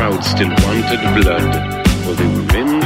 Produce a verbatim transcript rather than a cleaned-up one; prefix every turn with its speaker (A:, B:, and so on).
A: crowd still wanted blood, for they were men